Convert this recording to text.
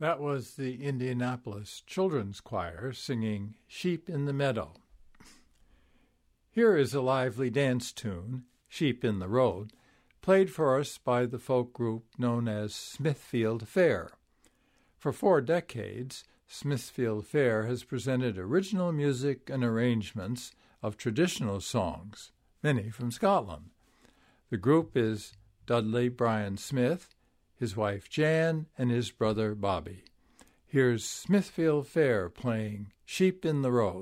That was the Indianapolis Children's Choir singing Sheep in the Meadow. Here is a lively dance tune, Sheep in the Road, played for us by the folk group known as Smithfield Fair. For 4 decades, Smithfield Fair has presented original music and arrangements of traditional songs, many from Scotland. The group is Dudley Brian Smith, his wife Jan, and his brother Bobby. Here's Smithfield Fair playing Sheep in the Road.